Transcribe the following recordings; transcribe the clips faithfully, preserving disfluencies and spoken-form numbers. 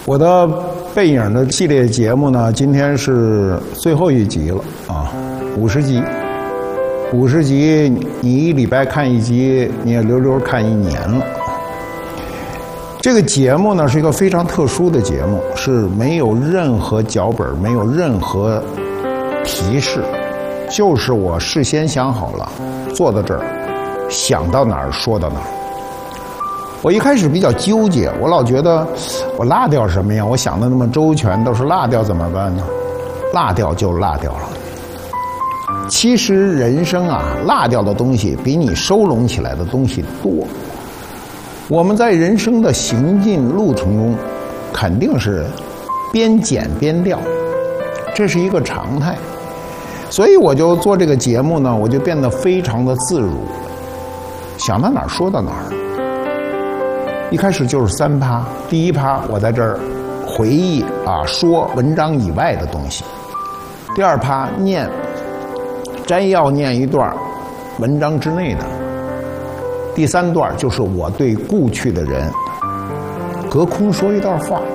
我的背影的系列节目呢，今天是最后一集了啊，五十集。五十集，你一礼拜看一集，你也溜溜看一年了。这个节目呢是一个非常特殊的节目，是没有任何脚本，没有任何提示，就是我事先想好了，坐到这儿，想到哪儿说到哪儿。我一开始比较纠结，我老觉得我落掉什么呀？我想的那么周全，都是落掉怎么办呢？落掉就落掉了。其实人生啊，落掉的东西比你收拢起来的东西多。我们在人生的行进路程中，肯定是边减边掉，这是一个常态。所以我就做这个节目呢，我就变得非常的自如，想到哪儿说到哪儿。一开始就是三趴，第一趴我在这儿回忆啊，说文章以外的东西；第二趴念摘要，念一段文章之内的；第三段就是我对故去的人隔空说一段话。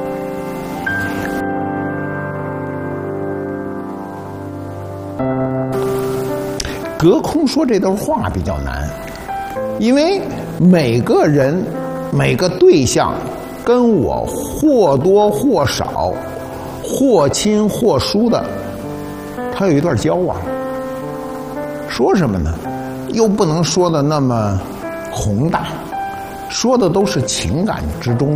隔空说这段话比较难，因为每个人每个对象跟我或多或少或亲或疏的，他有一段交往，说什么呢？又不能说的那么宏大，说的都是情感之中